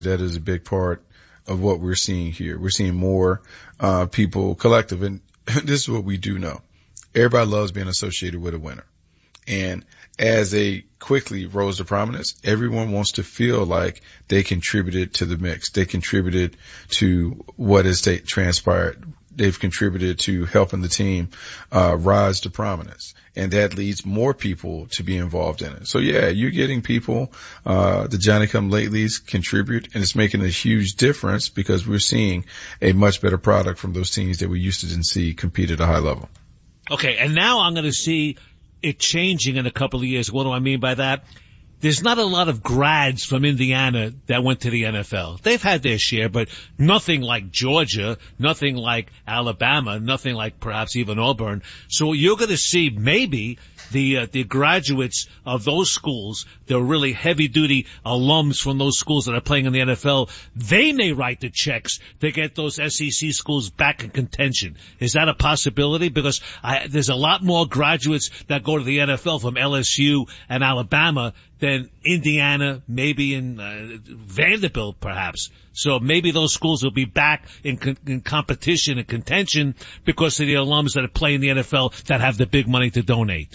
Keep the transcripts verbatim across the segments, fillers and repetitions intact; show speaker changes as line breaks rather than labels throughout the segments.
That is a big part of what we're seeing here. We're seeing more uh people collective, and this is what we do know. Everybody loves being associated with a winner. And as they quickly rose to prominence, everyone wants to feel like they contributed to the mix. They contributed to what has ta- transpired. They've contributed to helping the team uh rise to prominence. And that leads more people to be involved in it. So yeah, you're getting people, uh, the Johnny-come-latelys contribute, and it's making a huge difference because we're seeing a much better product from those teams that we used to see compete at a high level.
Okay, and now I'm going to see it changing in a couple of years. What do I mean by that? There's not a lot of grads from Indiana that went to the N F L. They've had their share, but nothing like Georgia, nothing like Alabama, nothing like perhaps even Auburn. So you're going to see maybe the uh, the graduates of those schools, the really heavy-duty alums from those schools that are playing in the N F L, they may write the checks to get those S E C schools back in contention. Is that a possibility? Because I, there's a lot more graduates that go to the N F L from L S U and Alabama than Indiana, maybe in uh, Vanderbilt, perhaps. So maybe those schools will be back in, con- in competition and contention because of the alums that play in the N F L that have the big money to donate.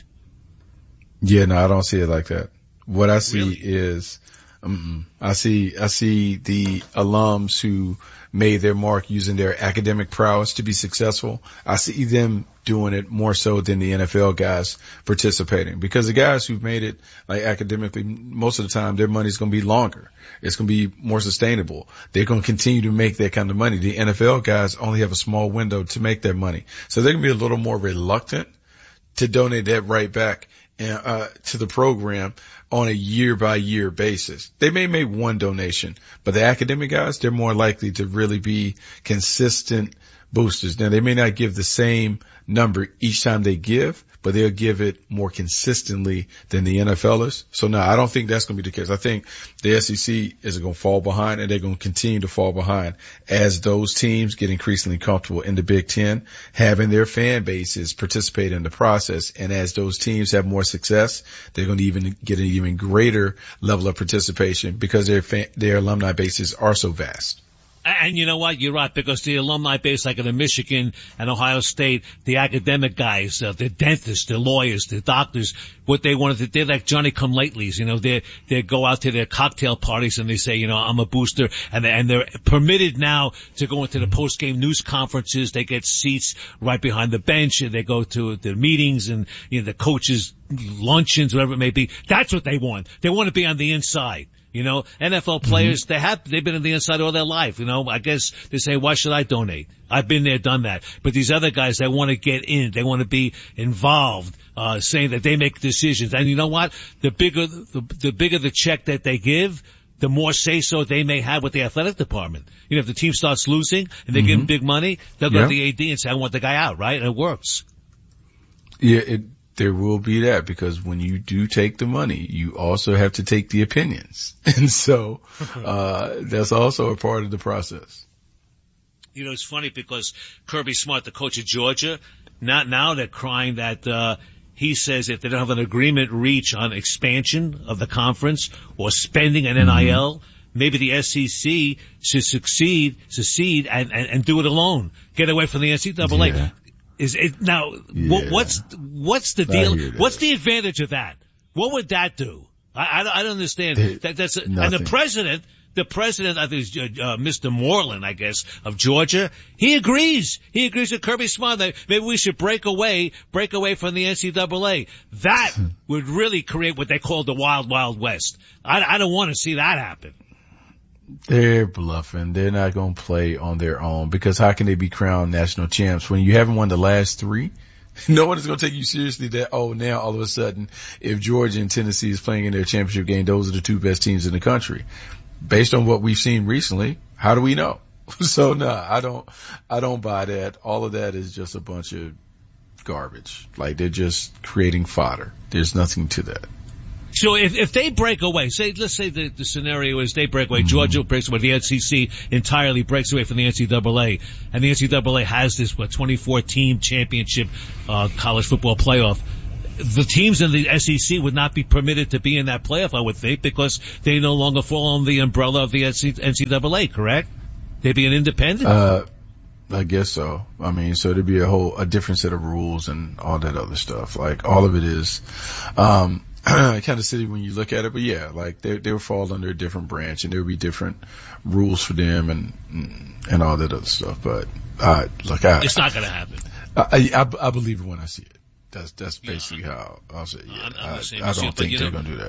Yeah, no, I don't see it like that. What I see
Really?
is, um, I see, I see the alums who made their mark using their academic prowess to be successful. I see them doing it more so than the N F L guys participating, because the guys who've made it like academically, most of the time their money's going to be longer. It's going to be more sustainable. They're going to continue to make that kind of money. The N F L guys only have a small window to make that money. So they're going to be a little more reluctant to donate that right back uh, to the program on a year by year basis. They may make one donation, but the academic guys, they're more likely to really be consistent boosters. Now, they may not give the same number each time they give, but they'll give it more consistently than the N F Lers. So no, I don't think that's going to be the case. I think the S E C is going to fall behind, and they're going to continue to fall behind as those teams get increasingly comfortable in the Big Ten, having their fan bases participate in the process. And as those teams have more success, they're going to even get an even greater level of participation because their fan, their alumni bases are so vast.
And you know what? You're right, because the alumni base, like in Michigan and Ohio State, the academic guys, uh, the dentists, the lawyers, the doctors, what they wanted to, they're like Johnny-come-latelys, you know, they, they go out to their cocktail parties and they say, you know, I'm a booster, and, they, and they're permitted now to go into the post-game news conferences. They get seats right behind the bench, and they go to the meetings and, you know, the coaches' luncheons, whatever it may be. That's what they want. They want to be on the inside. You know, N F L players, mm-hmm. they have, they've been on the inside all their life. You know, I guess they say, why should I donate? I've been there, done that. But these other guys, they want to get in. They want to be involved, uh, saying that they make decisions. And you know what? The bigger, the, the bigger the check that they give, the more say-so they may have with the athletic department. You know, if the team starts losing and they mm-hmm. give them big money, they'll go yeah. to the A D and say, I want the guy out, right? And it works.
Yeah, it, there will be that, because when you do take the money, you also have to take the opinions. And so, uh, that's also a part of the process.
You know, it's funny because Kirby Smart, the coach of Georgia, not now they're crying that, uh, he says if they don't have an agreement reached on expansion of the conference or spending an N I L, mm-hmm. maybe the S E C should succeed, succeed and, and, and do it alone. Get away from the N C double A. Yeah. Is it now? Yeah. What, what's what's the deal? What's the advantage of that? What would that do? I, I, I don't understand.
It,
that, that's a, and the president, the president, I think, uh, uh, Mister Moreland, I guess, of Georgia, he agrees. He agrees with Kirby Smart that maybe we should break away, break away from the N C double A. That would really create what they call the Wild Wild West. I, I don't want to see that happen.
They're bluffing. They're not going to play on their own, because how can they be crowned national champs when you haven't won the last three? No one is going to take you seriously that, oh, now all of a sudden, if Georgia and Tennessee is playing in their championship game, those are the two best teams in the country. Based on what we've seen recently, how do we know? So no, nah, I don't, I don't buy that. All of that is just a bunch of garbage. Like, they're just creating fodder. There's nothing to that.
So if, if they break away, say, let's say the, the scenario is they break away, mm-hmm. Georgia breaks away, the S E C entirely breaks away from the N C double A, and the N C double A has this, what, twenty-four team championship, uh, college football playoff. the teams in the S E C would not be permitted to be in that playoff, I would think, because they no longer fall under the umbrella of the N C double A, correct? They'd be an independent?
Uh, I guess so. I mean, so there'd be a whole, a different set of rules and all that other stuff. Like, all of it is, um, kind of silly when you look at it, but yeah, like they, they would fall under a different branch and there would be different rules for them and, and all that other stuff. But, uh, look, I,
it's not going to happen.
I, I, I believe it when I see it. That's, that's basically yeah, how I'll say, yeah,
I'm, I'm
I,
the
I don't
you,
think
you
they're
know,
going to do that.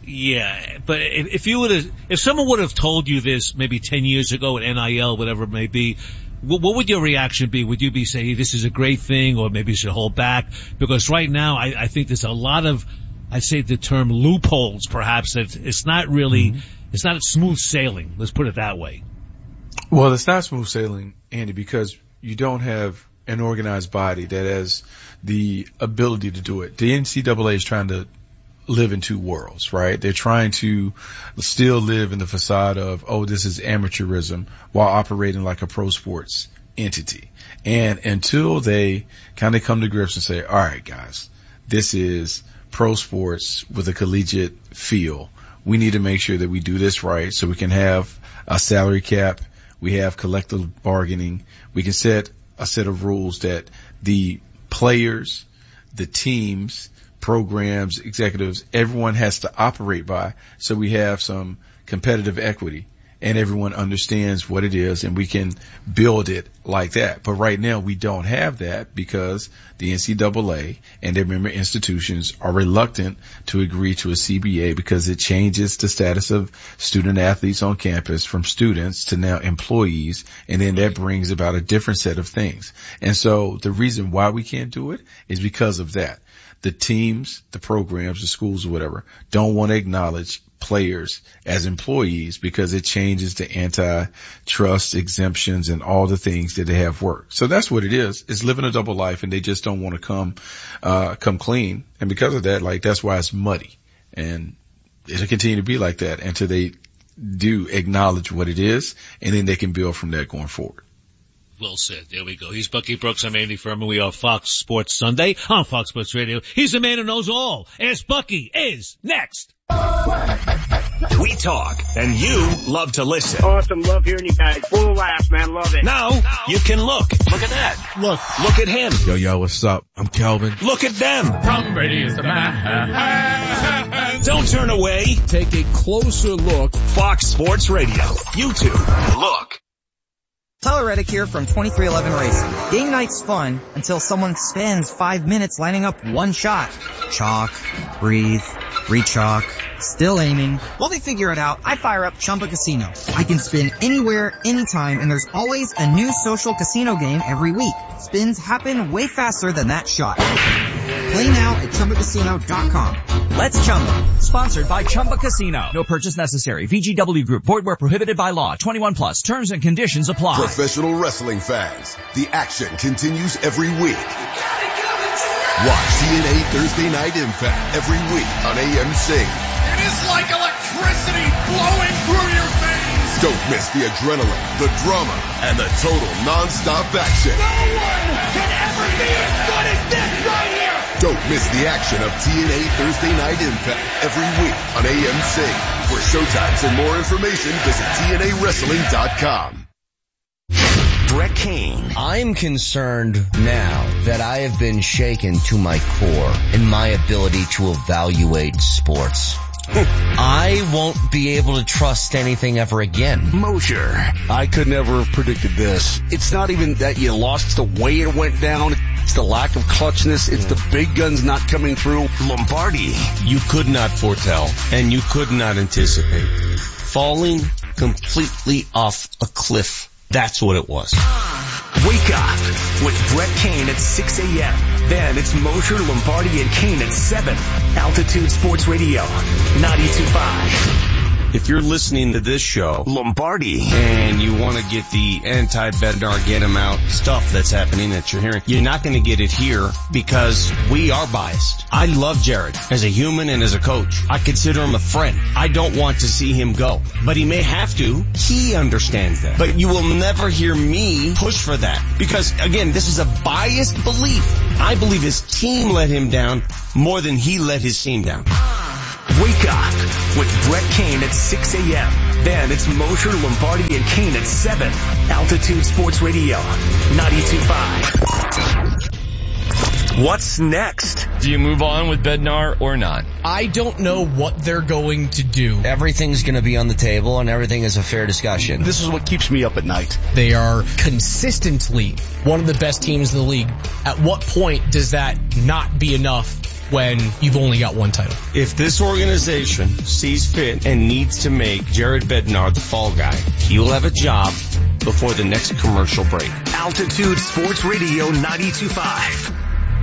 Yeah, but if, if you would have, if someone would have told you this maybe ten years ago at N I L, whatever it may be, what, what would your reaction be? Would you be saying, hey, this is a great thing, or maybe you should hold back? Because right now, I, I think there's a lot of, I'd say the term loopholes, perhaps, that it's not really, mm-hmm. it's not smooth sailing. Let's put it that way.
Well, it's not smooth sailing, Andy, because you don't have an organized body that has the ability to do it. The N C double A is trying to live in two worlds, right? They're trying to still live in the facade of, oh, this is amateurism, while operating like a pro sports entity. And until they kind of come to grips and say, all right, guys, this is pro sports with a collegiate feel. We need to make sure that we do this right so we can have a salary cap. We have collective bargaining. We can set a set of rules that the players, the teams, programs, executives, everyone has to operate by, so we have some competitive equity and everyone understands what it is and we can build it like that. But right now we don't have that because the N C double A and their member institutions are reluctant to agree to a C B A because it changes the status of student athletes on campus from students to now employees, and then that brings about a different set of things. And so the reason why we can't do it is because of that. The teams, the programs, the schools or whatever don't want to acknowledge players as employees because it changes the antitrust exemptions and all the things that they have worked. So that's what it is. It's living a double life and they just don't want to come, uh, come clean. And because of that, like, that's why it's muddy, and it'll continue to be like that until they do acknowledge what it is, and then they can build from there going forward.
Well said. There we go. He's Bucky Brooks. I'm Andy Furman. We are Fox Sports Sunday on Fox Sports Radio. He's the man who knows all. Ask Bucky is next.
We talk, and you love to listen.
Awesome. Love hearing you guys. Full of laughs, man. Love it.
Now, you can look. Look at that. Look. Look at him.
Yo, yo, what's up? I'm Calvin.
Look at them.
Tom Brady is the man.
Don't turn away.
Take a closer look.
Fox Sports Radio. YouTube. Look.
Tyler Reddick here from twenty-three eleven Racing. Game night's fun until someone spends five minutes lining up one shot. Chalk, breathe, re-chalk, still aiming. While they figure it out, I fire up Chumba Casino. I can spin anywhere, anytime, and there's always a new social casino game every week. Spins happen way faster than that shot. Play now at Chumba Casino dot com.
Let's Chumba. Sponsored by Chumba Casino. No purchase necessary. V G W Group. Void where prohibited by law. twenty-one plus. Terms and conditions apply.
Professional wrestling fans, the action continues every week. Watch T N A Thursday Night Impact every week on A M C.
It is like electricity blowing through your veins.
Don't miss the adrenaline, the drama, and the total non-stop action.
No one can ever be as good as this right here.
Don't miss the action of T N A Thursday Night Impact every week on A M C. For showtimes and more information, visit T N A wrestling dot com.
Brett Kane.
I'm concerned now that I have been shaken to my core in my ability to evaluate sports. I won't be able to trust anything ever again.
Mosher.
I could never have predicted this. It's not even that you lost the way it went down. It's the lack of clutchness. It's the big guns not coming through.
Lombardi.
You could not foretell, and you could not anticipate. Falling completely off a cliff. That's what it was.
Wake up with Brett Kane at six a.m. Then it's Mosher, Lombardi, and Kane at seven. Altitude Sports Radio, ninety-two point five.
If you're listening to this show,
Lombardi,
and you want to get the anti-Bednar, get him out stuff that's happening that you're hearing, you're not going to get it here because we are biased. I love Jared as a human and as a coach. I consider him a friend. I don't want to see him go, but he may have to. He understands that. But you will never hear me push for that because, again, this is a biased belief. I believe his team let him down more than he let his team down.
Wake up with Brett Kane at six a.m. Then it's Mosher, Lombardi, and Kane at seven. Altitude Sports Radio, ninety-two point five. What's next?
Do you move on with Bednar or not?
I don't know what they're going to do.
Everything's going to be on the table and everything is a fair discussion.
This is what keeps me up at night.
They are consistently one of the best teams in the league. At what point does that not be enough when you've only got one title?
If this organization sees fit and needs to make Jared Bednar the fall guy, he will have a job before the next commercial break.
Altitude Sports Radio ninety-two point five.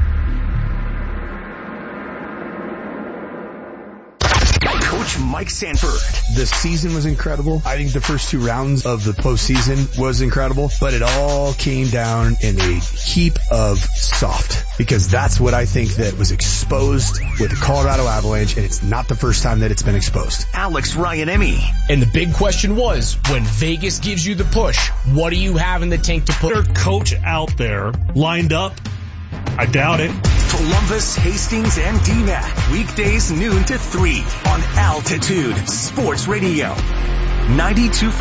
Coach Mike Sanford.
The season was incredible. I think the first two rounds of the postseason was incredible, but it all came down in a heap of soft because that's what I think that was exposed with the Colorado Avalanche, and it's not the first time that it's been exposed.
Alex Ryan-Emmy.
And the big question was, when Vegas gives you the push, what do you have in the tank to put?
Their coach out there lined up? I doubt it.
Columbus, Hastings, and D M A C. Weekdays noon to three on Altitude Sports Radio. ninety-two point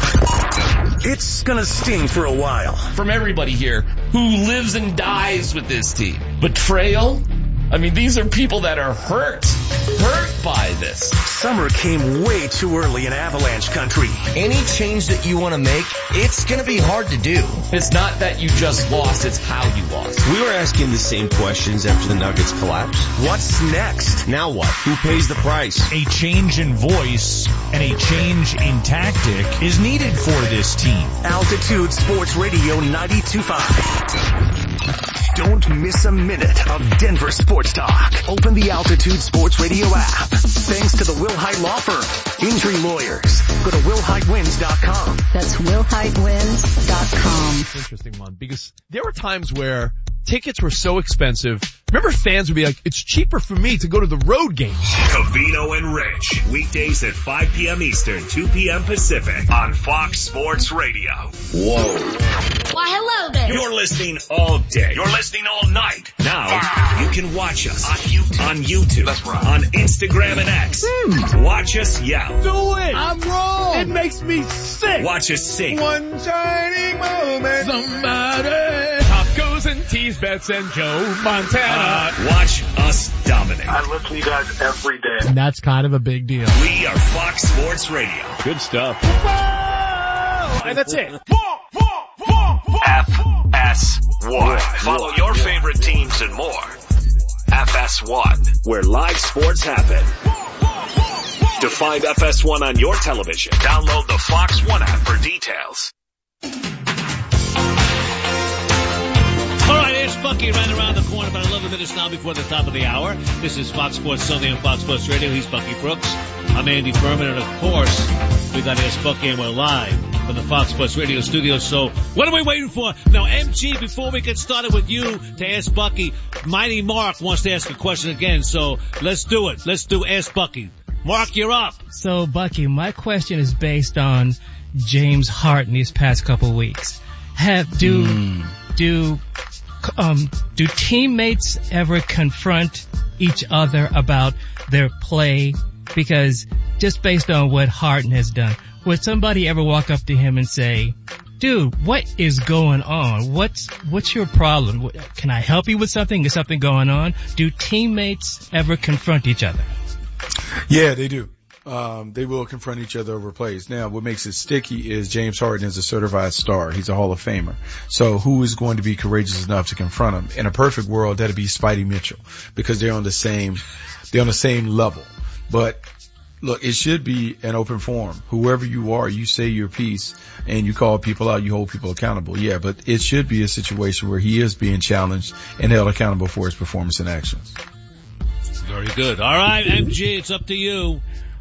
five. It's gonna sting for a while.
From everybody here who lives and dies with this team. Betrayal? I mean, these are people that are hurt. Hurt by this.
Summer came way too early in Avalanche country.
Any change that you want to make, it's going to be hard to do.
It's not that you just lost, it's how you lost.
We were asking the same questions after the Nuggets collapsed.
What's next?
Now what? Who pays the price?
A change in voice and a change in tactic is needed for this team.
Altitude Sports Radio ninety-two point five. Don't miss a minute of Denver sports talk. Open the Altitude Sports Radio app. Thanks to the Wilhite Law Firm. Injury lawyers. Go to will hite wins dot com.
That's will hite wins dot com.
Interesting one, because there were times where tickets were so expensive. Remember, fans would be like, it's cheaper for me to go to the road games.
Covino and Rich. Weekdays at five p.m. Eastern, two p.m. Pacific on Fox Sports Radio. Whoa.
Why, hello there.
You're listening all day. You're listening all night. Now, you can watch us on YouTube. On YouTube. That's right. On Instagram and X. Hmm. Watch us yell.
Do it. I'm wrong. It makes me sick.
Watch us sing.
One shining moment. Somebody. Tacos and teas, bets and Joe Montana.
Uh, watch us dominate.
I listen to you guys every day.
And that's kind of a big deal.
We are Fox Sports Radio.
Good stuff.
Whoa! And that's it.
F S one. Follow your favorite teams and more. F S one, where live sports happen. To find F S one on your television, download the Fox One app for details.
All right, here's Bucky right around the corner, about eleven minutes now before the top of the hour. This is Fox Sports Sunday on Fox Sports Radio. He's Bucky Brooks. I'm Andy Furman, and of course, we got Ask Bucky, and we're live from the Fox Sports Radio studio. So, what are we waiting for? Now, M G, before we get started with you to Ask Bucky, Mighty Mark wants to ask a question again, so let's do it. Let's do Ask Bucky. Mark, you're up.
So, Bucky, my question is based on James Harden these past couple weeks. Have, do, mm. do, um, do teammates ever confront each other about their play? Because just based on what Harden has done, would somebody ever walk up to him and say, dude, what is going on? What's, what's your problem? Can I help you with something? Is something going on? Do teammates ever confront each other?
Yeah, they do. Um, they will confront each other over plays. Now, what makes it sticky is James Harden is a certified star. He's a Hall of Famer. So who is going to be courageous enough to confront him? In a perfect world, that'd be Spidey Mitchell, because they're on the same, they're on the same level. But look, it should be an open forum. Whoever you are, you say your piece and you call people out, you hold people accountable. Yeah, but it should be a situation where he is being challenged and held accountable for his performance and actions.
Very good. All right, M G, it's up to you.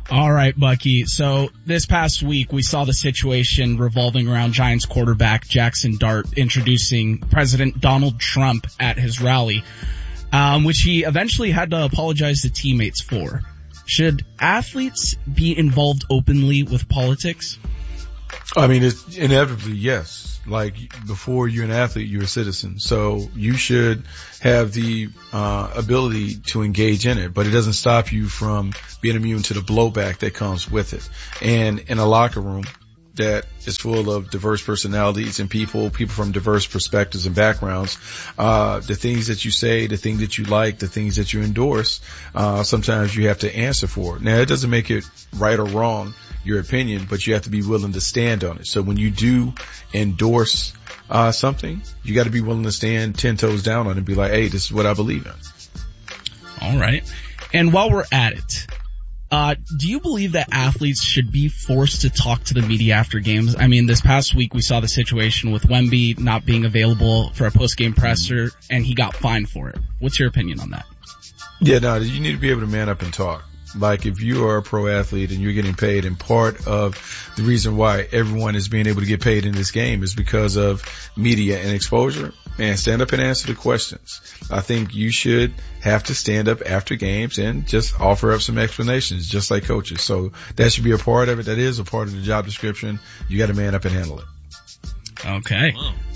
All right, Bucky. So this past week, we saw the situation revolving around Giants quarterback Jackson Dart introducing President Donald Trump at his rally, um, which he eventually had to apologize to teammates for. Should athletes be involved openly with politics?
I mean, it's inevitably, yes. Like, before you're an athlete, you're a citizen. So you should have the uh ability to engage in it, but it doesn't stop you from being immune to the blowback that comes with it. And in a locker room that is full of diverse personalities and people, people from diverse perspectives and backgrounds, uh the things that you say, the things that you like, the things that you endorse, uh sometimes you have to answer for it. Now, it doesn't make it right or wrong, your opinion, but you have to be willing to stand on it. So when you do endorse uh something, you got to be willing to stand ten toes down on it and be like, hey, this is what I believe in.
All right. And while we're at it, uh do you believe that athletes should be forced to talk to the media after games? I mean, this past week we saw the situation with Wemby not being available for a post-game presser, and he got fined for it. What's your opinion on that?
Yeah, no, you need to be able to man up and talk. Like, if you are a pro athlete and you're getting paid, and part of the reason why everyone is being able to get paid in this game is because of media and exposure, man, stand up and answer the questions. I think you should have to stand up after games and just offer up some explanations, just like coaches. So that should be a part of it. That is a part of the job description. You got to man up and handle it.
Okay.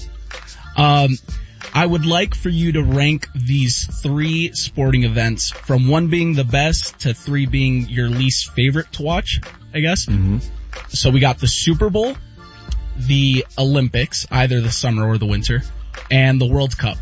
Um, I would like for you to rank these three sporting events from one being the best to three being your least favorite to watch, I guess.
Mm-hmm.
So we got the Super Bowl, the Olympics, either the summer or the winter, and the World Cup.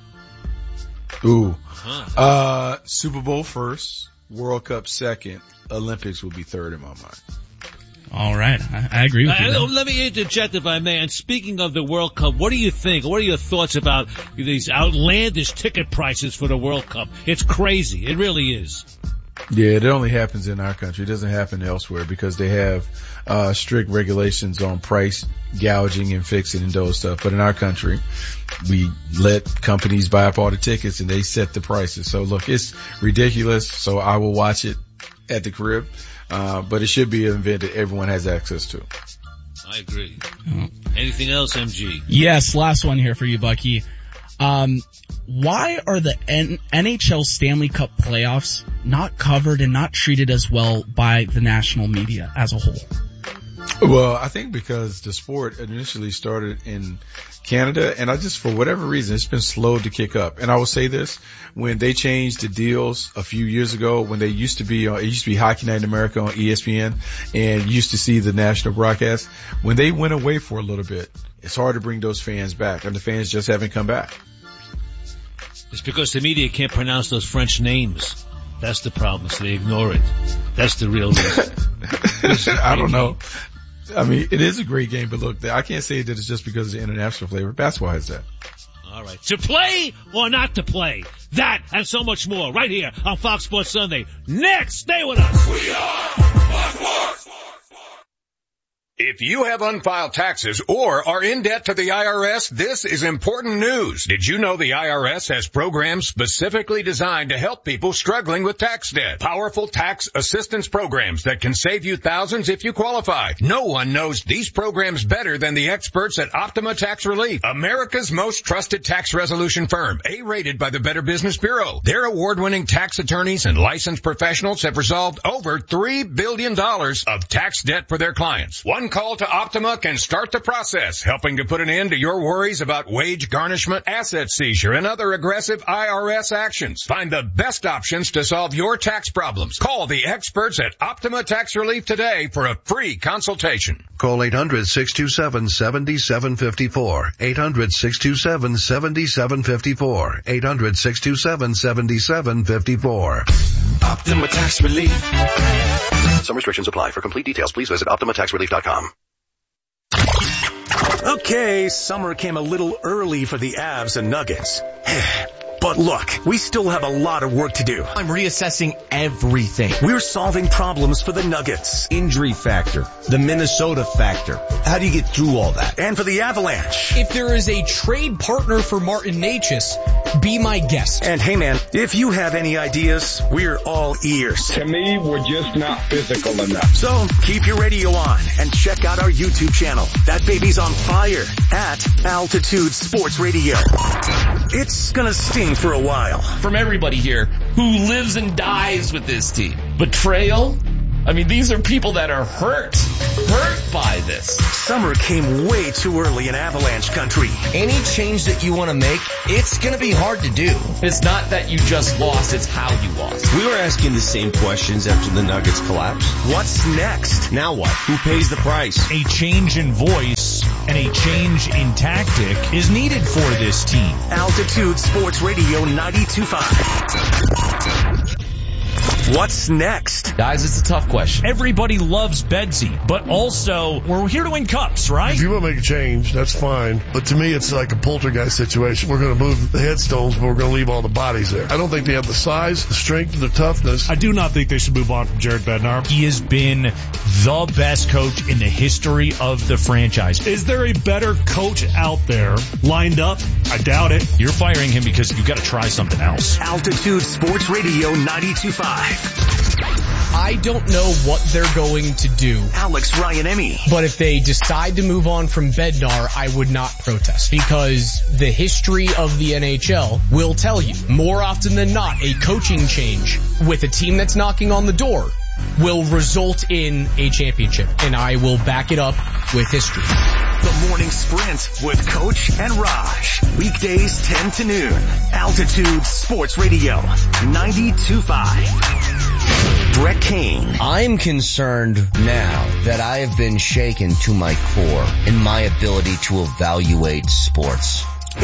Ooh. Uh, Super Bowl first, World Cup second, Olympics will be third in my mind.
All right. I, I agree with you.
Uh, let me interject if I may. And speaking of the World Cup, what do you think? What are your thoughts about these outlandish ticket prices for the World Cup? It's crazy. It really is.
Yeah, it only happens in our country. It doesn't happen elsewhere because they have uh strict regulations on price gouging and fixing and those stuff. But in our country, we let companies buy up all the tickets and they set the prices. So look, it's ridiculous. So I will watch it at the crib. Uh, but it should be an event that everyone has access to.
I agree. Anything else, M G?
Yes, last one here for you, Bucky. Um, why are the N- NHL Stanley Cup playoffs not covered and not treated as well by the national media as a whole?
Well, I think because the sport initially started in Canada, and I just, for whatever reason, it's been slow to kick up. And I will say this, when they changed the deals a few years ago, when they used to be on, it used to be Hockey Night in America on E S P N, and you used to see the national broadcast. When they went away for a little bit, it's hard to bring those fans back, and the fans just haven't come back.
It's because the media can't pronounce those French names. That's the problem, so they ignore it. That's the real reason.
I don't know. I mean, it is a great game, but look, I can't say that it's just because of the international flavor. Basketball has that.
All right. To play or not to play? That and so much more right here on Fox Sports Sunday. Next, stay with us.
We are Fox Sports. If you have unfiled taxes or are in debt to the I R S, this is important news. Did you know the I R S has programs specifically designed to help people struggling with tax debt? Powerful tax assistance programs that can save you thousands if you qualify. No one knows these programs better than the experts at Optima Tax Relief, America's most trusted tax resolution firm, A-rated by the Better Business Bureau. Their award-winning tax attorneys and licensed professionals have resolved over three billion dollars of tax debt for their clients. One call to Optima can start the process, helping to put an end to your worries about wage garnishment, asset seizure, and other aggressive I R S actions. Find the best options to solve your tax problems. Call the experts at Optima Tax Relief today for a free consultation.
Call eight hundred, six two seven, seven seven five four. eight hundred, six two seven, seven seven five four. eight hundred, six two seven, seven seven five four.
Optima Tax Relief.
Some restrictions apply. For complete details, please visit optima tax relief dot com.
Okay, summer came a little early for the Avs and Nuggets. But But look, we still have a lot of work to do.
I'm reassessing everything.
We're solving problems for the Nuggets.
Injury factor, the Minnesota factor. How do you get through all that?
And for the Avalanche.
If there is a trade partner for Martin Necas, be my guest.
And hey man, if you have any ideas, we're all ears.
To me, we're just not physical enough.
So keep your radio on and check out our YouTube channel. That baby's on fire at Altitude Sports Radio. It's gonna sting for a while.
From everybody here who lives and dies with this team. Betrayal? I mean, these are people that are hurt, hurt by this.
Summer came way too early in Avalanche country.
Any change that you want to make, it's going to be hard to do.
It's not that you just lost, it's how you lost.
We were asking the same questions after the Nuggets collapse.
What's next?
Now what? Who pays the price?
A change in voice and a change in tactic is needed for this team.
Altitude Sports Radio ninety-two point five. What's next?
Guys, it's a tough question.
Everybody loves Bedsy, but also we're here to win cups, right?
If you want to make a change, that's fine. But to me, it's like a poltergeist situation. We're going to move the headstones, but we're going to leave all the bodies there. I don't think they have the size, the strength, the toughness.
I do not think they should move on from Jared Bednar. He has been the best coach in the history of the franchise. Is there a better coach out there lined up? I doubt it. You're firing him because you've got to try something else.
Altitude Sports Radio ninety-two point five.
I don't know what they're going to do.
Alex Ryan-Emmy.
But if they decide to move on from Bednar, I would not protest because the history of the N H L will tell you more often than not a coaching change with a team that's knocking on the door will result in a championship. And I will back it up with history.
The Morning Sprint with Coach and Raj. Weekdays ten to noon. Altitude Sports Radio ninety-two point five. Brett Kane.
I'm concerned now that I have been shaken to my core in my ability to evaluate sports.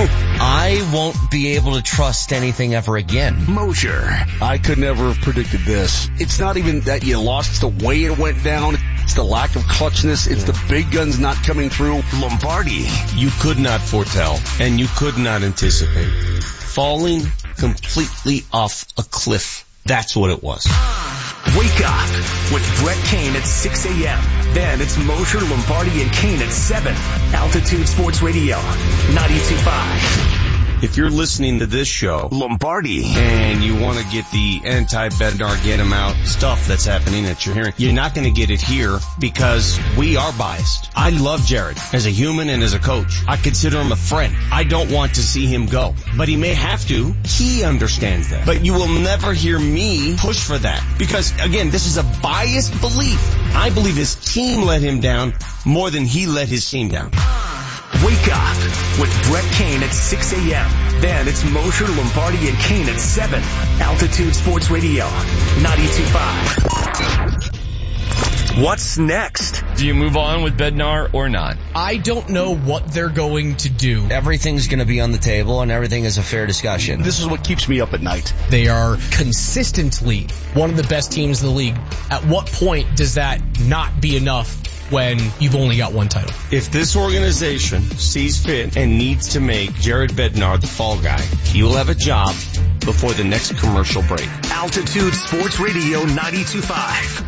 I won't be able to trust anything ever again.
Mosier.
I could never have predicted this. It's not even that you lost, it's the way it went down. It's the lack of clutchness. It's the big guns not coming through.
Lombardi.
You could not foretell, and you could not anticipate. Falling completely off a cliff. That's what it was.
Wake up with Brett Kane at six a.m. Then it's Mosher, Lombardi, and Kane at seven. Altitude Sports Radio ninety-two point five.
If you're listening to this show,
Lombardi,
and you want to get the anti-Bednar, get him out stuff that's happening that you're hearing, you're not going to get it here because we are biased. I love Jared as a human and as a coach. I consider him a friend. I don't want to see him go, but he may have to. He understands that. But you will never hear me push for that because, again, this is a biased belief. I believe his team let him down more than he let his team down.
Wake up with Brett Kane at six a.m. Then it's Mosher, Lombardi, and Kane at seven. Altitude Sports Radio ninety-two point five. What's next?
Do you move on with Bednar or not?
I don't know what they're going to do.
Everything's going to be on the table and everything is a fair discussion.
This is what keeps me up at night.
They are consistently one of the best teams in the league. At what point does that not be enough when you've only got one title?
If this organization sees fit and needs to make Jared Bednar the fall guy, he will have a job before the next commercial break.
Altitude Sports Radio ninety-two point five.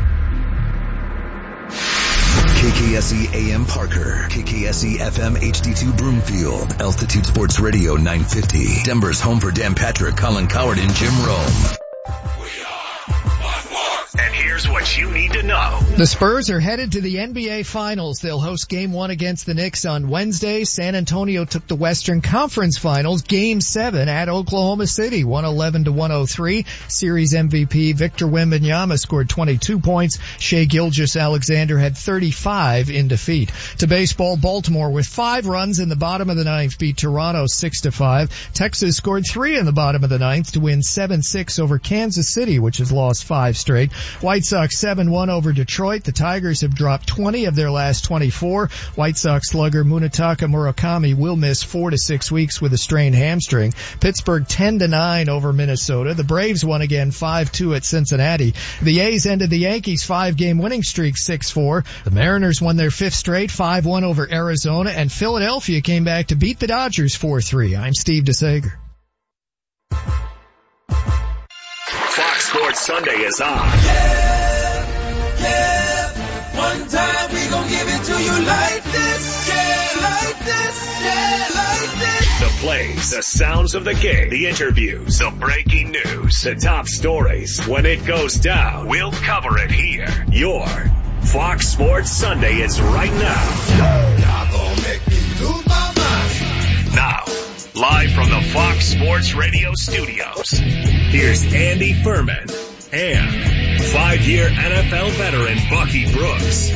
K K S E A M Parker, K K S E F M H D two Broomfield, Altitude Sports Radio nine fifty, Denver's home for Dan Patrick, Colin Coward, and Jim Rome.
And here's what you need to know.
The Spurs are headed to the N B A Finals. They'll host Game one against the Knicks on Wednesday. San Antonio took the Western Conference Finals, Game seven at Oklahoma City, one eleven to one oh three. Series M V P Victor Wembanyama scored twenty-two points. Shai Gilgeous-Alexander had thirty-five in defeat. To baseball, Baltimore with five runs in the bottom of the ninth beat Toronto six to five. Texas scored three in the bottom of the ninth to win seven six over Kansas City, which has lost five straight. White Sox seven one over Detroit. The Tigers have dropped twenty of their last twenty-four. White Sox slugger Munetaka Murakami will miss four to six weeks with a strained hamstring. Pittsburgh ten to nine over Minnesota. The Braves won again five two at Cincinnati. The A's ended the Yankees five-game winning streak six four. The Mariners won their fifth straight five one over Arizona, and Philadelphia came back to beat the Dodgers four three. I'm Steve DeSager.
Sports Sunday is on.
Yeah, yeah. One time we gon' give it to you like this. Yeah, like this. Yeah, like this.
The plays, the sounds of the game, the interviews, the breaking news, the top stories. When it goes down, we'll cover it here. Your Fox Sports Sunday is right now.
Y'all gon' make me lose my mind.
Now, live from the Fox Sports Radio studios, here's Andy Furman and five-year N F L veteran Bucky Brooks.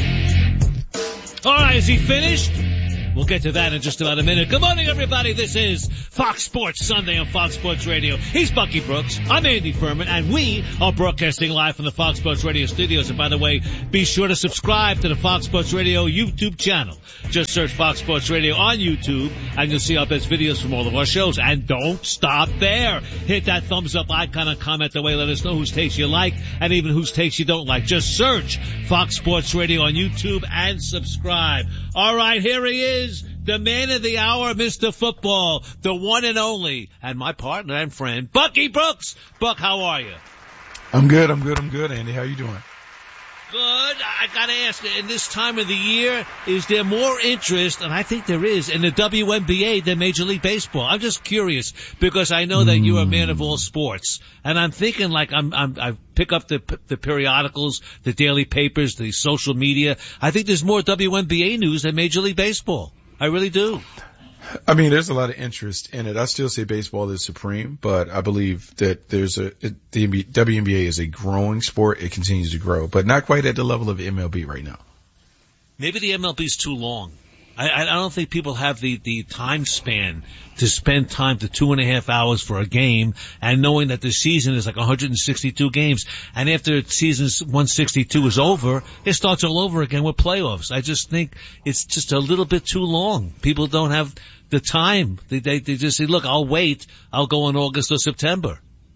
All right, is he finished? We'll get to that in just about a minute. Good morning, everybody. This is Fox Sports Sunday on Fox Sports Radio. He's Bucky Brooks. I'm Andy Furman, and we are broadcasting live from the Fox Sports Radio studios. And by the way, be sure to subscribe to the Fox Sports Radio YouTube channel. Just search Fox Sports Radio on YouTube, and you'll see our best videos from all of our shows. And don't stop there. Hit that thumbs up icon and comment away. Let us know whose takes you like and even whose takes you don't like. Just search Fox Sports Radio on YouTube and subscribe. All right, here he is. The man of the hour, Mister Football, the one and only, and my partner and friend, Bucky Brooks. Buck, how are you?
I'm good, I'm good, I'm good, Andy. How you doing?
Good. I gotta ask, in this time of the year, is there more interest, and I think there is, in the W N B A than Major League Baseball? I'm just curious, because I know that mm. you're a man of all sports, and I'm thinking like I'm, I'm, I pick up the, the periodicals, the daily papers, the social media. I think there's more W N B A news than Major League Baseball. I really do.
I mean, there's a lot of interest in it. I still say baseball is supreme, but I believe that there's a, it, the W N B A is a growing sport. It continues to grow, but not quite at the level of M L B right now.
Maybe the M L B is too long. I, I don't think people have the, the time span to spend time to two and a half hours for a game, and knowing that the season is like one hundred sixty-two games, and after season one sixty-two is over, it starts all over again with playoffs. I just think it's just a little bit too long. People don't have the time. They, they, they just say, look, I'll wait. I'll go in August or September.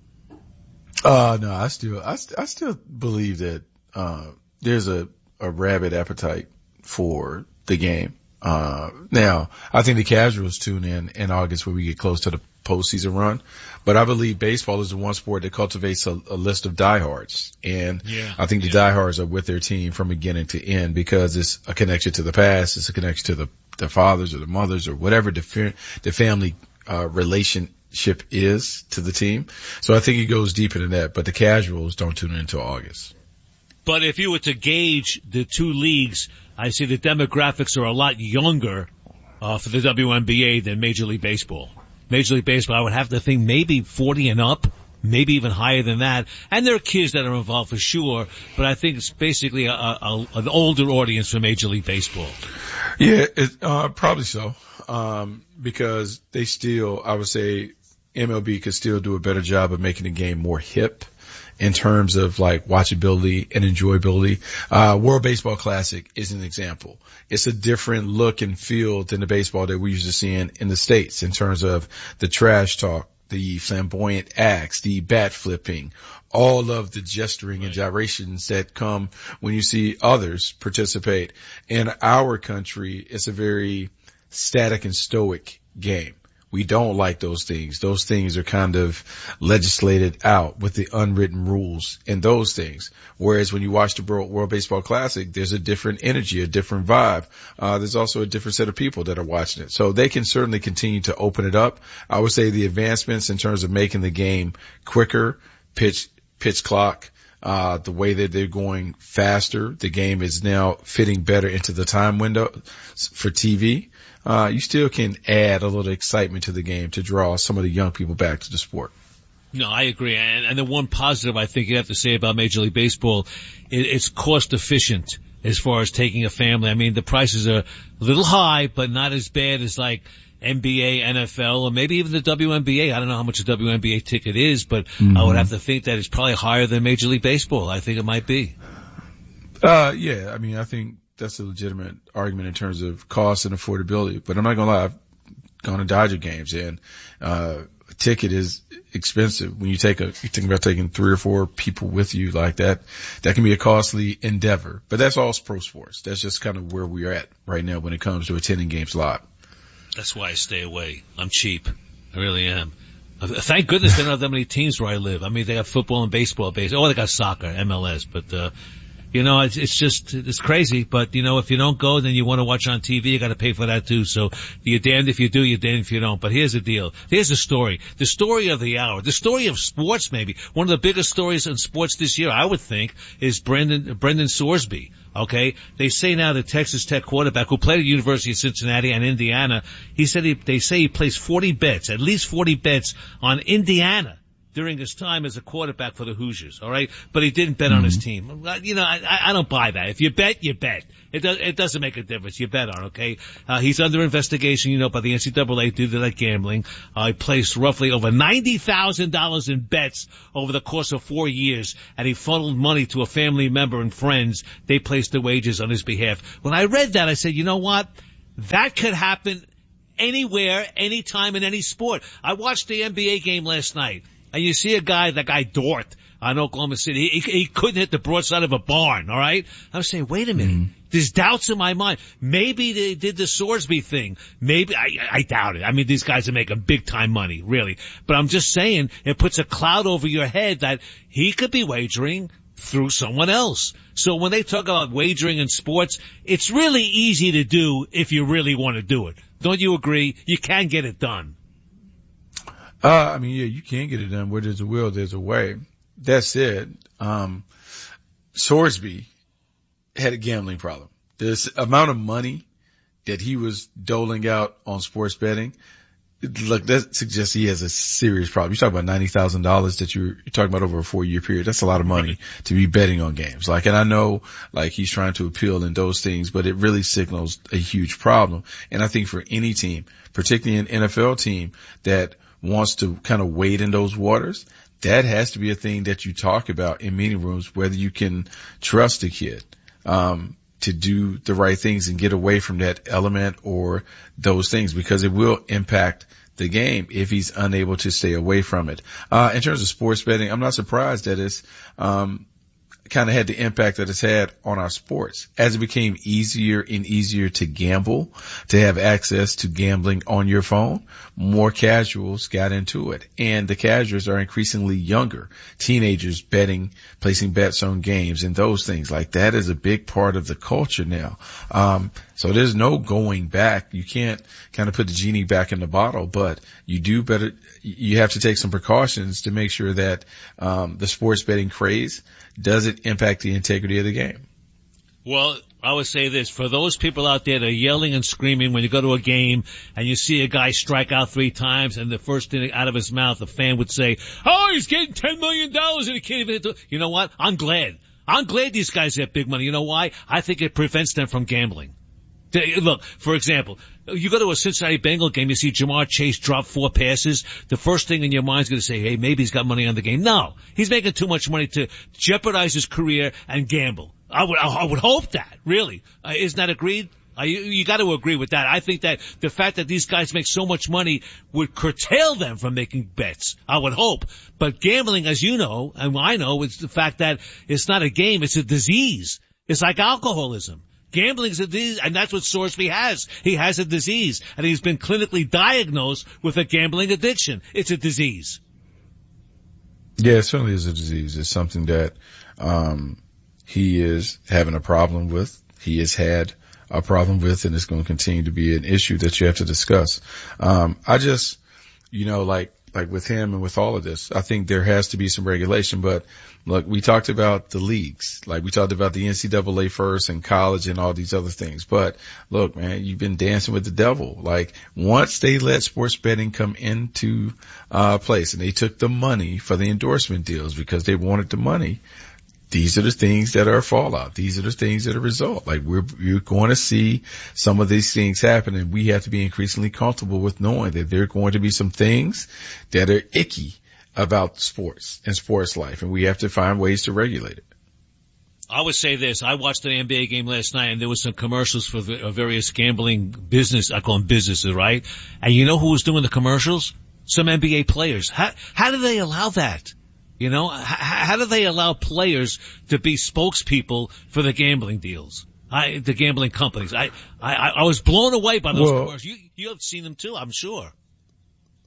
Uh, no, I still, I, st- I still believe that, uh, there's a, a rabid appetite for the game. Uh, now, I think the casuals tune in in August when we get close to the postseason run, but I believe baseball is the one sport that cultivates a, a list of diehards. And
yeah,
I think the
yeah.
diehards are with their team from beginning to end because it's a connection to the past. It's a connection to the, the fathers or the mothers or whatever the, the family, uh, relationship is to the team. So I think it goes deeper than that, but the casuals don't tune in until August.
But if you were to gauge the two leagues, I see the demographics are a lot younger uh, for the W N B A than Major League Baseball. Major League Baseball, I would have to think maybe forty and up, maybe even higher than that. And there are kids that are involved for sure, but I think it's basically a, a, an older audience for Major League Baseball.
Yeah, it, uh, probably so. Um, because they still, I would say M L B could still do a better job of making the game more hip in terms of like watchability and enjoyability. Uh, World Baseball Classic is an example. It's a different look and feel than the baseball that we used to see in, in the States in terms of the trash talk, the flamboyant acts, the bat flipping, all of the gesturing right. and gyrations that come when you see others participate. In our country, it's a very static and stoic game. We don't like those things. Those things are kind of legislated out with the unwritten rules and those things. Whereas when you watch the World Baseball Classic, there's a different energy, a different vibe. Uh, there's also a different set of people that are watching it. So they can certainly continue to open it up. I would say the advancements in terms of making the game quicker, pitch, pitch clock, uh, the way that they're going faster. The game is now fitting better into the time window for T V. Uh, you still can add a little excitement to the game to draw some of the young people back to the sport.
No, I agree. And, and the one positive I think you have to say about Major League Baseball, it, it's cost efficient as far as taking a family. I mean, the prices are a little high, but not as bad as like N B A, N F L, or maybe even the W N B A. I don't know how much a W N B A ticket is, but mm-hmm. I would have to think that it's probably higher than Major League Baseball. I think it might be.
Uh, yeah, I mean, I think that's a legitimate argument in terms of cost and affordability, but I'm not gonna lie, I've gone to Dodger games and, uh, a ticket is expensive. When you take a, you think about taking three or four people with you like that, that can be a costly endeavor, but that's all pro sports. That's just kind of where we're at right now when it comes to attending games live.
That's why I stay away. I'm cheap. I really am. Thank goodness they don't have that many teams where I live. I mean, they have football and baseball, baseball. Oh, they got soccer, M L S, but, uh, you know, it's, it's just, it's crazy, but you know, if you don't go, then you want to watch on T V, you gotta pay for that too. So you're damned if you do, you're damned if you don't. But here's the deal. Here's the story. The story of the hour. The story of sports maybe. One of the biggest stories in sports this year, I would think, is Brendan, Brendan Sorsby. Okay? They say now the Texas Tech quarterback who played at the University of Cincinnati and Indiana, he said he, they say he placed forty bets, at least forty bets on Indiana during his time as a quarterback for the Hoosiers, all right? But he didn't bet mm-hmm. on his team. You know, I, I don't buy that. If you bet, you bet. It does, it doesn't make a difference. You bet on, okay? Uh, he's under investigation, you know, by the N C double A due to that gambling. Uh, he placed roughly over ninety thousand dollars in bets over the course of four years, and he funneled money to a family member and friends. They placed the wages on his behalf. When I read that, I said, you know what? That could happen anywhere, anytime, in any sport. I watched the N B A game last night. And you see a guy, that guy Dort on Oklahoma City, he, he couldn't hit the broadside of a barn, all right? I was saying, wait a minute. Mm. There's doubts in my mind. Maybe they did the Sorsby thing. Maybe, I, I doubt it. I mean, these guys are making big time money, really. But I'm just saying, it puts a cloud over your head that he could be wagering through someone else. So when they talk about wagering in sports, it's really easy to do if you really want to do it. Don't you agree? You can get it done.
Uh, I mean, yeah, you can get it done. Where there's a will, there's a way. That said, um, Sorsby had a gambling problem. The amount of money that he was doling out on sports betting, look, that suggests he has a serious problem. You're talking about ninety thousand dollars that you're, you're talking about over a four year period. That's a lot of money to be betting on games. Like, and I know, like, he's trying to appeal in those things, but it really signals a huge problem. And I think for any team, particularly an N F L team that wants to kind of wade in those waters, that has to be a thing that you talk about in meeting rooms, whether you can trust a kid, um, to do the right things and get away from that element or those things, because it will impact the game if he's unable to stay away from it. Uh, in terms of sports betting, I'm not surprised that it's, um, kind of had the impact that it's had on our sports. As it became easier and easier to gamble, to have access to gambling on your phone, more casuals got into it. And the casuals are increasingly younger. Teenagers betting, placing bets on games and those things. Like, that is a big part of the culture now. Um, so there's no going back. You can't kind of put the genie back in the bottle, but you do better, you have to take some precautions to make sure that, um, the sports betting craze doesn't impact the integrity of the game.
Well, I would say this, for those people out there that are yelling and screaming when you go to a game and you see a guy strike out three times and the first thing out of his mouth, a fan would say, oh, he's getting ten million dollars and he can't even do. You know what? I'm glad. I'm glad these guys have big money. You know why? I think it prevents them from gambling. Look, for example, you go to a Cincinnati Bengal game, you see Jamar Chase drop four passes. The first thing in your mind is going to say, hey, maybe he's got money on the game. No, he's making too much money to jeopardize his career and gamble. I would, I would hope that, really. Uh, isn't that agreed? Uh, you, you got to agree with that. I think that the fact that these guys make so much money would curtail them from making bets. I would hope. But gambling, as you know, and I know, it's the fact that it's not a game, it's a disease. It's like alcoholism. Gambling is a disease, and that's what Sorsby has. He has a disease, and he's been clinically diagnosed with a gambling addiction. It's a disease.
Yeah, it certainly is a disease. It's something that um he is having a problem with. He has had a problem with, and it's going to continue to be an issue that you have to discuss. Um I just, you know, like like with him and with all of this, I think there has to be some regulation. But look, we talked about the leagues, like we talked about the N C double A first and college and all these other things. But look, man, you've been dancing with the devil. Like, once they let sports betting come into uh place and they took the money for the endorsement deals because they wanted the money, these are the things that are fallout. These are the things that are result. Like, we're, you're going to see some of these things happen, and we have to be increasingly comfortable with knowing that there are going to be some things that are icky about sports and sports life, and we have to find ways to regulate it.
I would say this. I watched an N B A game last night, and there was some commercials for various gambling business. I call them businesses, right? And you know who was doing the commercials? Some N B A players. How, how do they allow that? You know, how, how do they allow players to be spokespeople for the gambling deals? I, the gambling companies. I, I, I was blown away by those
well,
commercials. You, you have seen them too, I'm sure.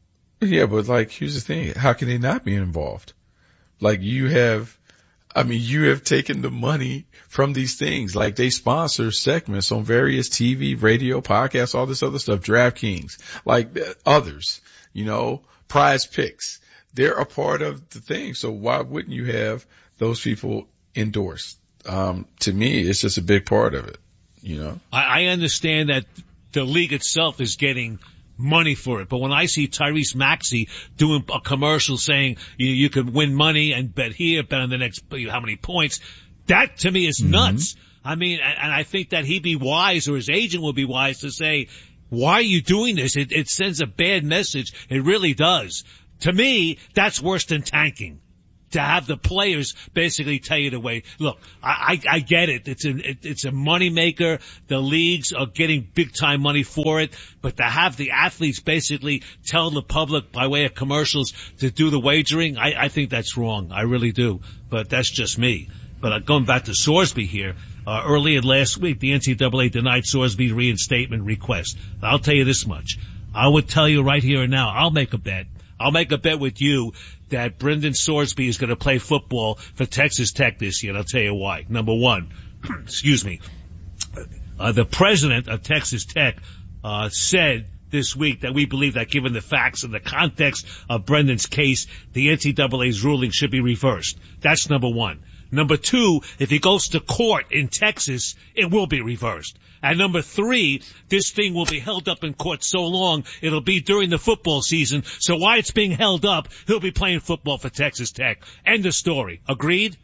Yeah, but like, here's the thing. How can they not be involved? Like you have, I mean, you have taken the money from these things. Like they sponsor segments on various T V, radio, podcasts, all this other stuff, DraftKings, like others, you know, Prize Picks. They're a part of the thing. So why wouldn't you have those people endorsed? Um, to me, it's just a big part of it, you know?
I, I understand that the league itself is getting money for it. But when I see Tyrese Maxey doing a commercial saying you, you can win money and bet here, bet on the next, how many points, that to me is mm-hmm. nuts. I mean, and, and I think that he'd be wise, or his agent would be wise to say, why are you doing this? It, it sends a bad message. It really does. To me, that's worse than tanking. To have the players basically tell you to wait. Look, I, I, I get it. It's a, it, it's a money maker. The leagues are getting big time money for it. But to have the athletes basically tell the public by way of commercials to do the wagering, I, I think that's wrong. I really do. But that's just me. But uh, going back to Sorsby here, uh, earlier last week, the N C double A denied Sorsby's reinstatement request. I'll tell you this much. I would tell you right here and now, I'll make a bet. I'll make a bet with you that Brendan Sorsby is going to play football for Texas Tech this year, and I'll tell you why. Number one, excuse me, uh, the president of Texas Tech uh, said this week that we believe that given the facts and the context of Brendan's case, the N C double A's ruling should be reversed. That's number one. Number two, if he goes to court in Texas, it will be reversed. And number three, this thing will be held up in court so long, it'll be during the football season. So while it's being held up, he'll be playing football for Texas Tech. End of story. Agreed?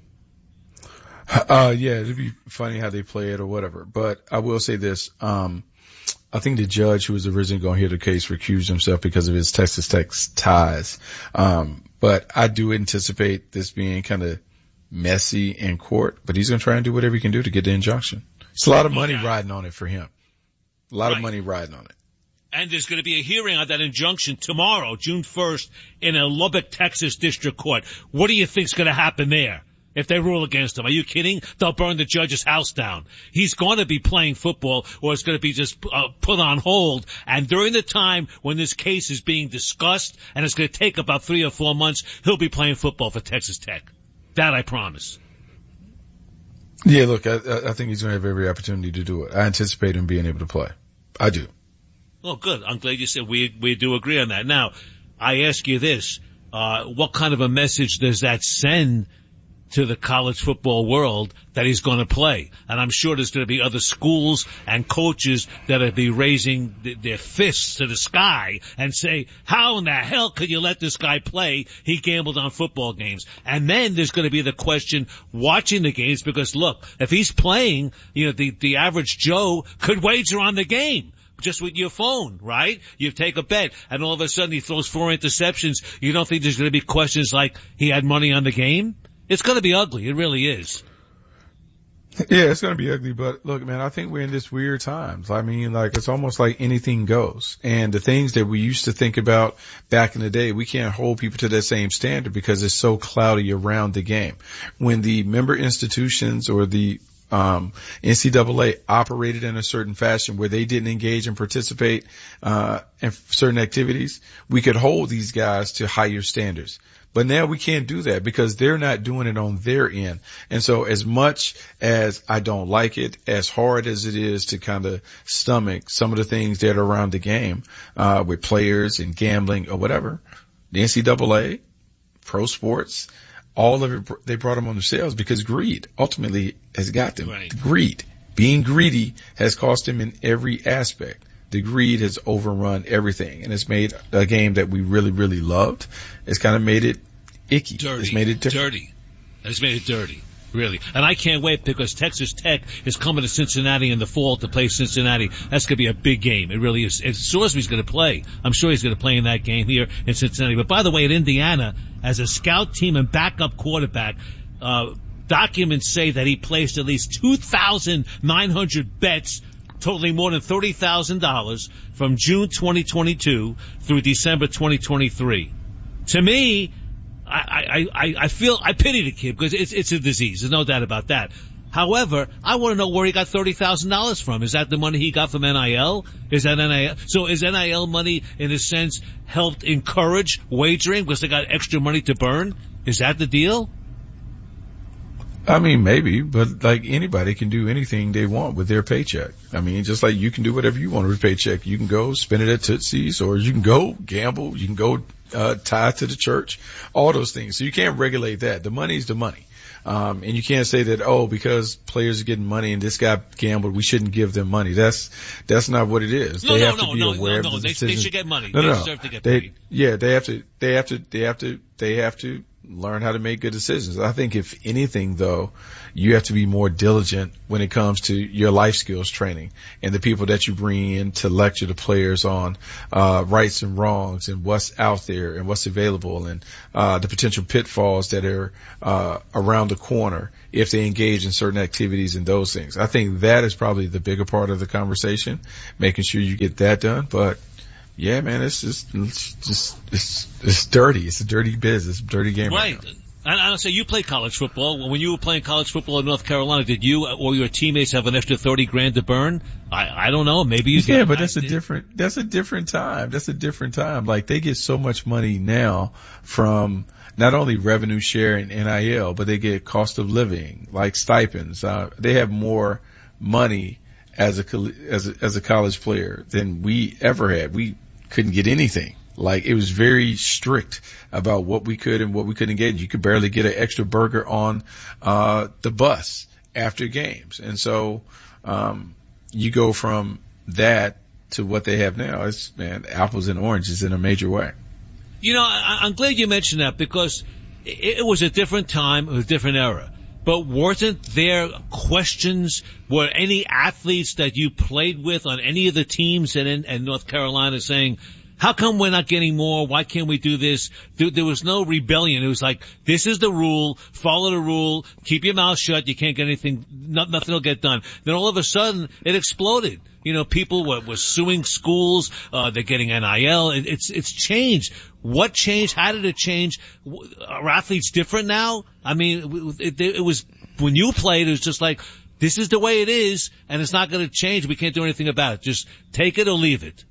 Uh, yeah, it'd be funny how they play it or whatever. But I will say this. Um, I think the judge who was originally going to hear the case recused himself because of his Texas Tech ties. Um, but I do anticipate this being kind of messy in court, but he's going to try and do whatever he can do to get the injunction. It's a lot of money riding on it for him. A lot right. of money riding on it.
And there's going to be a hearing on that injunction tomorrow, June first, in a Lubbock, Texas district court. What do you think's going to happen there if they rule against him? Are you kidding? They'll burn the judge's house down. He's going to be playing football, or it's going to be just uh, put on hold. And during the time when this case is being discussed, and it's going to take about three or four months, he'll be playing football for Texas Tech. That I promise.
Yeah, look, I, I think he's going to have every opportunity to do it. I anticipate him being able to play. I do.
Oh, good. I'm glad you said we we do agree on that. Now, I ask you this. Uh, what kind of a message does that send to the college football world that he's going to play? And I'm sure there's going to be other schools and coaches that'll be raising th- their fists to the sky and say, how in the hell could you let this guy play? He gambled on football games. And then there's going to be the question watching the games, because look, if he's playing, you know, the, the average Joe could wager on the game. Just with your phone, right? You take a bet, and all of a sudden he throws four interceptions. You don't think there's going to be questions like he had money on the game? It's going to be ugly. It really is.
Yeah, it's going to be ugly. But look, man, I think we're in this weird times. I mean, like, it's almost like anything goes. And the things that we used to think about back in the day, we can't hold people to that same standard because it's so cloudy around the game. When the member institutions or the Um, N C double A operated in a certain fashion where they didn't engage and participate, uh, in certain activities, we could hold these guys to higher standards. But now we can't do that because they're not doing it on their end. And so as much as I don't like it, as hard as it is to kind of stomach some of the things that are around the game, uh, with players and gambling or whatever, the N C double A, pro sports, all of it, they brought them on themselves because greed ultimately has got them.
Right.
Greed. Being greedy has cost them in every aspect. The greed has overrun everything, and it's made a game that we really, really loved. It's kind of made it icky.
Dirty.
It's made it dirty.
dirty. It's made it dirty. Really. And I can't wait because Texas Tech is coming to Cincinnati in the fall to play Cincinnati. That's going to be a big game. It really is. If Sorsby's going to play, I'm sure he's going to play in that game here in Cincinnati. But by the way, at Indiana, as a scout team and backup quarterback, uh, documents say that he placed at least two thousand nine hundred bets totaling more than thirty thousand dollars from June twenty twenty-two through December twenty twenty-three. To me, I, I, I, I feel, I pity the kid because it's, it's a disease. There's no doubt about that. However, I want to know where he got thirty thousand dollars from. Is that the money he got from N I L? Is that N I L? So is N I L money, in a sense, helped encourage wagering because they got extra money to burn? Is that the deal?
I mean, maybe, but like anybody can do anything they want with their paycheck. I mean, just like you can do whatever you want with your paycheck. You can go spend it at Tootsie's, or you can go gamble. You can go uh tie to the church, all those things. So you can't regulate that. The money's the money. Um, and you can't say that, oh, because players are getting money and this guy gambled, we shouldn't give them money. That's, that's not what it is.
No,
they
no,
have
no,
to be
no,
aware
no, no.
of the
They, they should get money.
No,
they
no,
deserve to get
they,
paid.
Yeah, they have to, they have to, they have to, they have to learn how to make good decisions. I think if anything though, you have to be more diligent when it comes to your life skills training and the people that you bring in to lecture the players on, uh, rights and wrongs and what's out there and what's available and, uh, the potential pitfalls that are, uh, around the corner if they engage in certain activities and those things. I think that is probably the bigger part of the conversation, making sure you get that done. But yeah, man, it's just, it's just, it's, it's dirty. It's a dirty business, it's a dirty game.
Right.
Right now.
And I say you played college football. When you were playing college football in North Carolina, did you or your teammates have an extra thirty grand to burn? I, I don't know. Maybe you
Yeah,
get,
but that's
I,
a different, that's a different time. That's a different time. Like they get so much money now from not only revenue share and N I L, but they get cost of living, like stipends. Uh, they have more money as a, as a, as a college player than we ever had. We couldn't get anything. Like it was very strict about what we could and what we couldn't get. You could barely get an extra burger on, uh, the bus after games. And so, um, you go from that to what they have now. It's, man, apples and oranges in a major way.
You know, I, I'm glad you mentioned that because it, it was a different time, it was a different era. But wasn't there questions, were any athletes that you played with on any of the teams in, in North Carolina saying, how come we're not getting more? Why can't we do this? There, there was no rebellion. It was like, this is the rule. Follow the rule. Keep your mouth shut. You can't get anything. Not, nothing will get done. Then all of a sudden, it exploded. You know, people were, were suing schools. Uh, they're getting N I L. It, it's it's changed. What changed? How did it change? Are athletes different now? I mean, it, it, it was when you played. It was just like, this is the way it is, and it's not going to change. We can't do anything about it. Just take it or leave it.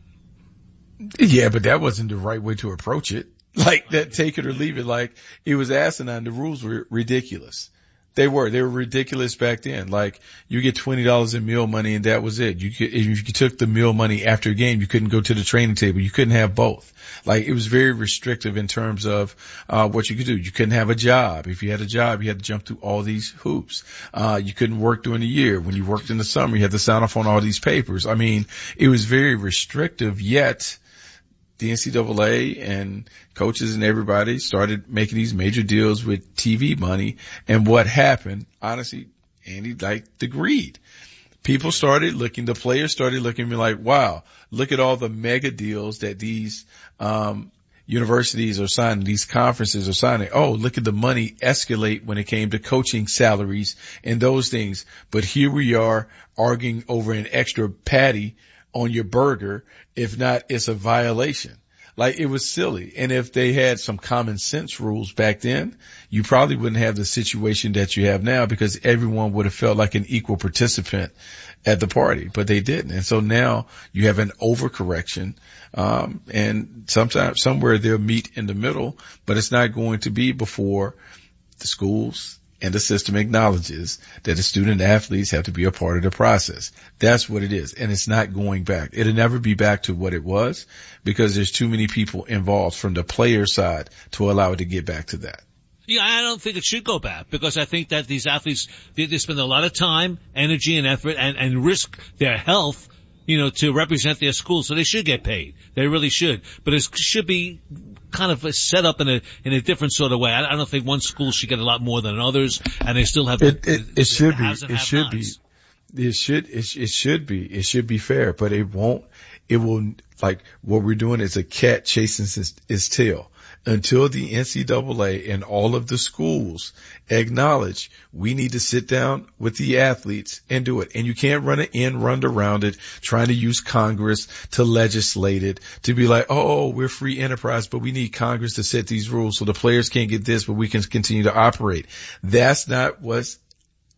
Yeah, but that wasn't the right way to approach it. Like that, take it or leave it. Like it was asinine. The rules were ridiculous. They were, they were ridiculous back then. Like you get twenty dollars in meal money and that was it. You could, if you took the meal money after a game, you couldn't go to the training table. You couldn't have both. Like it was very restrictive in terms of, uh, what you could do. You couldn't have a job. If you had a job, you had to jump through all these hoops. Uh, you couldn't work during the year. When you worked in the summer, you had to sign off on all these papers. I mean, it was very restrictive, yet the N C double A and coaches and everybody started making these major deals with T V money. And what happened, honestly, Andy, like the greed. People started looking, the players started looking at me like, wow, look at all the mega deals that these, um, universities are signing, these conferences are signing. Oh, look at the money escalate when it came to coaching salaries and those things. But here we are arguing over an extra patty on your burger. If not, it's a violation. Like it was silly. And if they had some common sense rules back then, you probably wouldn't have the situation that you have now because everyone would have felt like an equal participant at the party, but they didn't. And so now you have an overcorrection. Um, and sometimes somewhere they'll meet in the middle, but it's not going to be before the schools and the system acknowledges that the student athletes have to be a part of the process. That's what it is. And it's not going back. It'll never be back to what it was because there's too many people involved from the player side to allow it to get back to that.
Yeah, I don't think it should go back because I think that these athletes, they, they spend a lot of time, energy, and effort and, and risk their health, you know, to represent their school. So they should get paid. They really should. But it should be kind of set up in a in a different sort of way. I, I don't think one school should get a lot more than others, and they still have.
It, it, it should be.
It
should be. It should. It, it should be. It should be fair, but it won't. It will. Like what we're doing is a cat chasing his, his tail. Until the N C double A and all of the schools acknowledge we need to sit down with the athletes and do it. And you can't run it in, run around it, trying to use Congress to legislate it, to be like, oh, we're free enterprise, but we need Congress to set these rules so the players can't get this, but we can continue to operate. That's not what's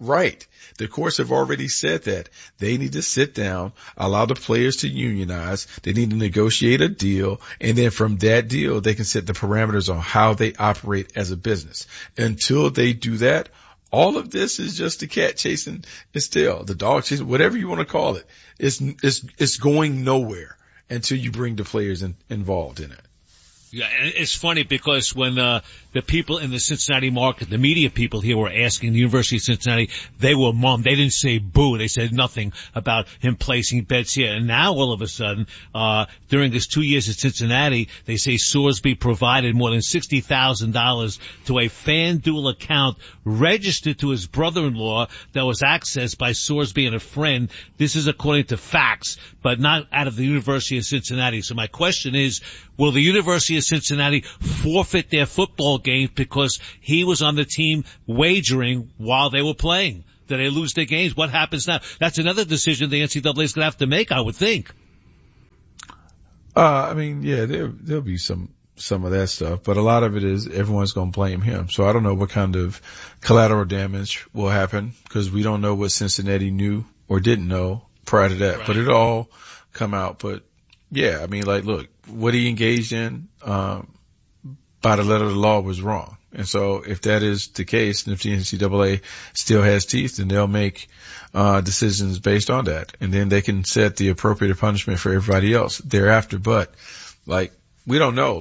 right. The courts have already said that. They need to sit down, allow the players to unionize. They need to negotiate a deal. And then from that deal, they can set the parameters on how they operate as a business. Until they do that, all of this is just the cat chasing its tail, the dog chasing, whatever you want to call it. It's, it's, it's going nowhere until you bring the players in, involved in it.
Yeah, and it's funny because when uh the people in the Cincinnati market, the media people here were asking the University of Cincinnati, they were mum. They didn't say boo. They said nothing about him placing bets here. And now all of a sudden, uh during his two years at Cincinnati, they say Sorsby provided more than sixty thousand dollars to a FanDuel account registered to his brother-in-law that was accessed by Sorsby and a friend. This is according to facts, but not out of the University of Cincinnati. So my question is, will the University of Cincinnati forfeit their football games because he was on the team wagering while they were playing? Do they lose their games? What happens now? That's another decision the N C double A is going to have to make, I would think.
Uh, I mean, yeah, there, there'll be some, some of that stuff, but a lot of it is everyone's going to blame him. So I don't know what kind of collateral damage will happen because we don't know what Cincinnati knew or didn't know prior to that, right. But it'll all come out. But yeah, I mean, like, look, what he engaged in, um, by the letter of the law was wrong. And so if that is the case, and if the N C double A still has teeth, then they'll make, uh, decisions based on that. And then they can set the appropriate punishment for everybody else thereafter. But like, we don't know.